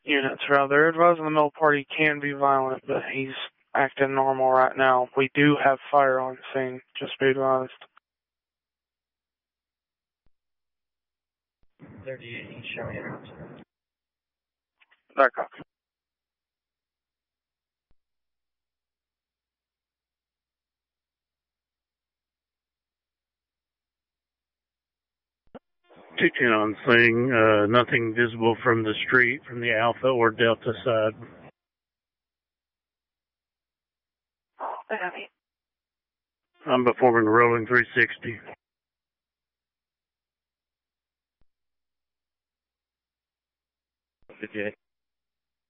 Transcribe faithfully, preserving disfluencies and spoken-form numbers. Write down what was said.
Units are they're advising the mill party can be violent, but he's acting normal right now. We do have fire on scene, just be advised. thirty-eight, you show me around. That copy. two ten on thing, uh, nothing visible from the street, from the Alpha or Delta side. I'm performing rolling three sixty. fifty-eight.